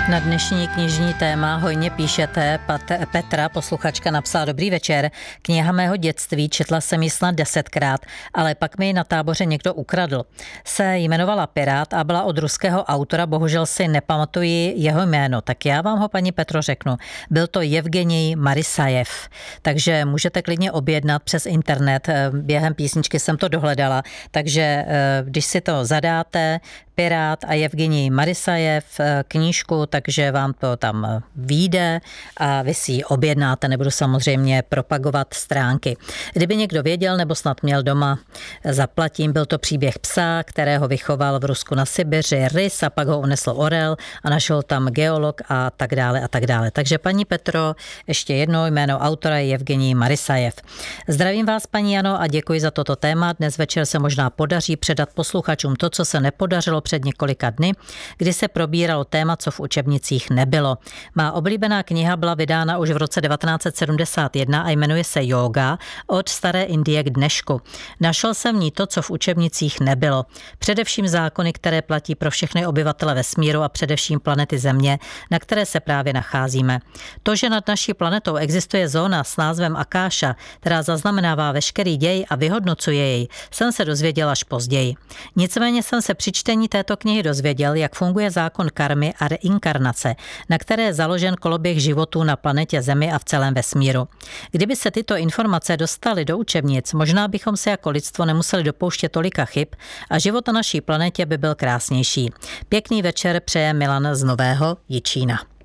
Na dnešní knižní téma hojně píšete. Petra, posluchačka, napsala: Dobrý večer. Kniha mého dětství, četla jsem ji snad 10krát, ale pak mi ji na táboře někdo ukradl. Se jmenovala Pirát a byla od ruského autora, bohužel si nepamatuji jeho jméno. Tak já vám ho, paní Petro, řeknu. Byl to Jevgenij Marisajev. Takže můžete klidně objednat přes internet. Během písničky jsem to dohledala. Takže když si to zadáte, Pirát a Jevgenij Marisajev knížku, takže vám to tam vyjde a vy si ji objednáte. Nebudu samozřejmě propagovat stránky. Kdyby někdo věděl nebo snad měl doma, zaplatím. Byl to příběh psa, kterého vychoval v Rusku na Sibiři rys a pak ho unesl orel a našel tam geolog a tak dále a tak dále. Takže paní Petro, ještě jednou jméno autora je Jevgenij Marisajev. Zdravím vás, paní Jano, a děkuji za toto téma. Dnes večer se možná podaří předat posluchačům to, co se nepodařilo před několika dny, kdy se probíralo téma, co v učebnicích nebylo. Má oblíbená kniha byla vydána už v roce 1971 a jmenuje se Jóga od staré Indie k dnešku. Našel jsem v ní to, co v učebnicích nebylo. Především zákony, které platí pro všechny obyvatele vesmíru a především planety Země, na které se právě nacházíme. To, že nad naší planetou existuje zóna s názvem Akáša, která zaznamenává veškerý děj a vyhodnocuje jej, jsem se dozvěděl až později. Nicméně jsem se při čtení této knihy dozvěděl, jak funguje zákon karmy a reinkarnace, na které je založen koloběh životů na planetě Zemi a v celém vesmíru. Kdyby se tyto informace dostaly do učebnic, možná bychom se jako lidstvo nemuseli dopouštět tolika chyb a život na naší planetě by byl krásnější. Pěkný večer přeje Milan z Nového Jičína.